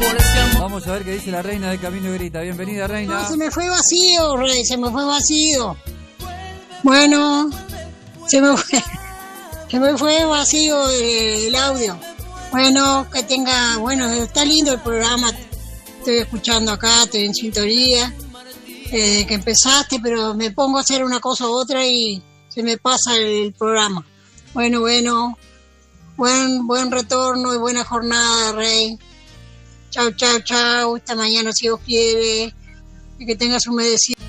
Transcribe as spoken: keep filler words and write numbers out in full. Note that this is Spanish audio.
Vamos a ver qué dice la reina de Camino y Grita. Bienvenida, reina. No, se me fue vacío, rey, se me fue vacío. Bueno, se me fue, se me fue vacío el, el audio. Bueno, que tenga, bueno, está lindo el programa. Estoy escuchando acá, estoy en sintonía. Eh, que empezaste, pero me pongo a hacer una cosa u otra y se me pasa el programa. Bueno, bueno, buen, buen retorno y buena jornada, rey. Chau, chau, chau. Esta mañana, si Dios quiere. Y que tengas un merecido.